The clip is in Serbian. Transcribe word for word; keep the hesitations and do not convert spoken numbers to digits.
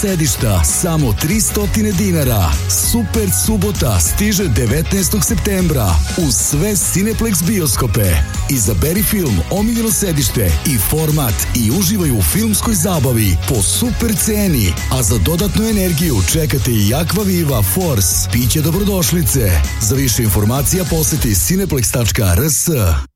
sedišta, samo tristo dinara. Super subota stiže devetnaestog septembra u sve Cineplex bioskope. Izaberi film, omiljeno sedište i format i uživaj u filmskoj zabavi po super ceni. A za dodatnu energiju čekate i Aqua Viva Force, piće dobrodošlice. Za više informacija poseti cineplex tačka r s.